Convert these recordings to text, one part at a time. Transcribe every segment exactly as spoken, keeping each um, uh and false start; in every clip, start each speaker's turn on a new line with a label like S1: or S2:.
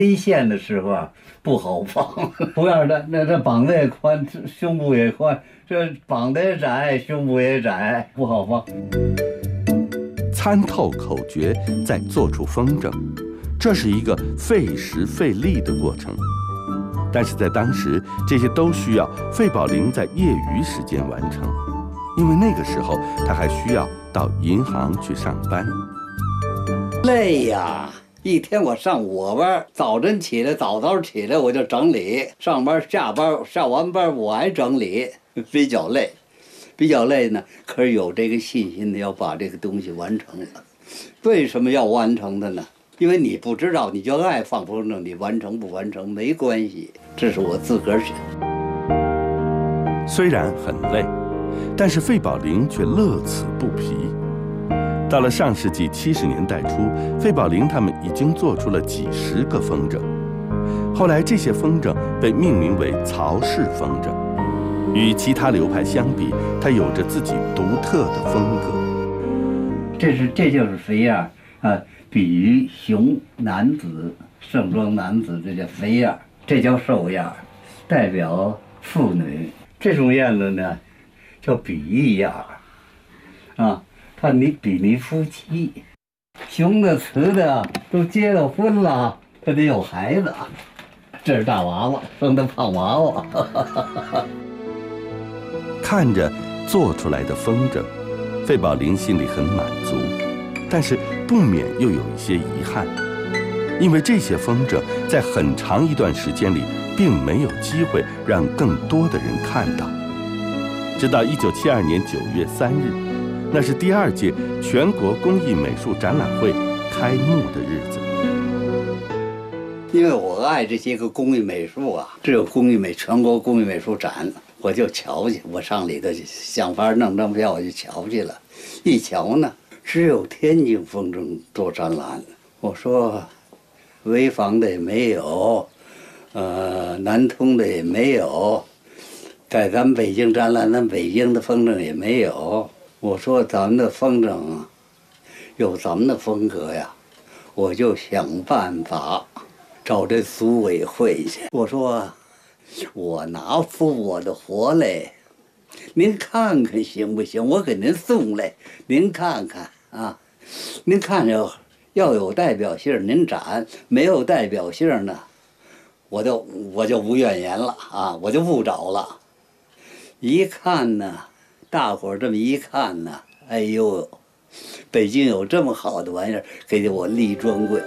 S1: 黑线的时候啊，不好放，不要的，那这膀子也宽，胸部也宽，这膀子也窄，胸部也窄，不好放。
S2: 参透口诀，再做出风筝，这是一个费时费力的过程。但是在当时，这些都需要费宝林在业余时间完成，因为那个时候他还需要到银行去上班。
S1: 累呀！一天我上五个班，早晨起来，早早起来我就整理，上班下班，下完班我还整理，比较累，比较累呢。可是有这个信心的要把这个东西完成了。为什么要完成的呢？因为你不知道，你就爱放风筝，你完成不完成没关系，这是我自个儿想。
S2: 虽然很累，但是费宝林却乐此不疲。到了上世纪七十年代初，费宝林他们已经做出了几十个风筝。后来这些风筝被命名为曹氏风筝，与其他流派相比，它有着自己独特的风格。
S1: 这是这就是肥样啊，比喻雄男子、盛装男子，这叫肥样，这叫瘦样，代表妇女。这种样子呢，叫比喻样啊。看你比拟夫妻，雄的雌的都结了婚了，他得有孩子。这是大娃娃，生的胖娃娃。
S2: 看着做出来的风筝，费宝林心里很满足，但是不免又有一些遗憾，因为这些风筝在很长一段时间里并没有机会让更多的人看到。直到一九七二年九月三日。那是第二届全国工艺美术展览会开幕的日子。
S1: 因为我爱这些个工艺美术啊，这有工艺美全国工艺美术展，我就瞧去，我上里头想法弄张票，我就瞧去了。一瞧呢，只有天津风筝做展览。我说，潍坊的也没有，呃，南通的也没有，在咱们北京展览，咱北京的风筝也没有。我说咱们的风筝啊，有咱们的风格呀，我就想办法找这组委会去。我说，我拿出我的活来，您看看行不行？我给您送来，您看看啊，您看着要有代表性，您展；没有代表性呢，我就我就无怨言了啊，我就不找了。一看呢。大伙儿这么一看呢，哎呦，北京有这么好的玩意儿，给我立专柜。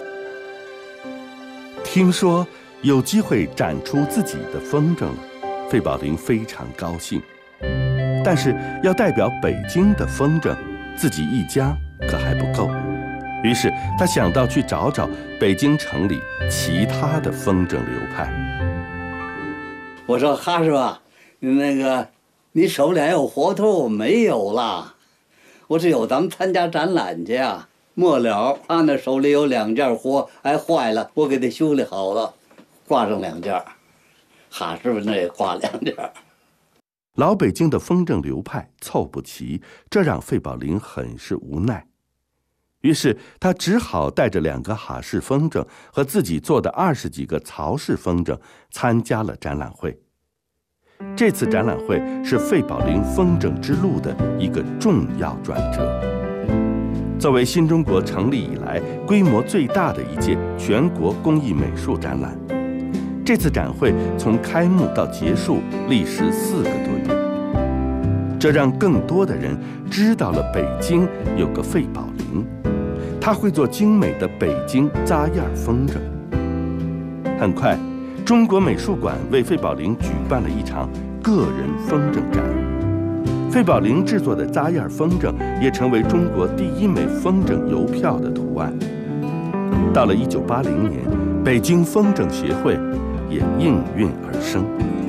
S2: 听说有机会展出自己的风筝了，费宝林非常高兴。但是要代表北京的风筝，自己一家可还不够。于是他想到去找找北京城里其他的风筝流派。
S1: 我说哈师傅，那个。你手里还有活头没有啦？我说有，咱们参加展览去啊。末了，他那手里有两件活，还坏了，我给他修理好了，挂上两件。哈师傅那也挂两件。
S2: 老北京的风筝流派凑不齐，这让费宝林很是无奈。于是他只好带着两个哈式风筝和自己做的二十几个曹氏风筝参加了展览会。这次展览会是费宝林风筝之路的一个重要转折。作为新中国成立以来规模最大的一届全国工艺美术展览，这次展会从开幕到结束历时四个多月，这让更多的人知道了北京有个费宝林，他会做精美的北京扎样风筝。很快，中国美术馆为费宝林举办了一场个人风筝展，费宝林制作的扎样风筝也成为中国第一枚风筝邮票的图案。到了一九八零年，北京风筝协会也应运而生。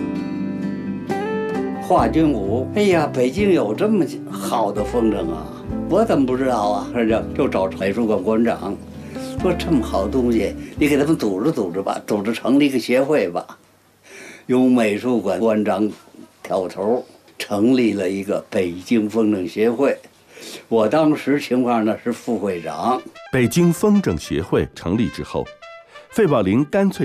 S1: 华军舞，哎呀，北京有这么好的风筝啊！我怎么不知道啊？就就找美术馆馆长。说这么好东西，你给他们组织组织吧，组织成立一个协会吧。由美术馆馆长挑头，成立了一个北京风筝协会。我当时情况呢是副会长。
S2: 北京风筝协会成立之后， 费宝林干脆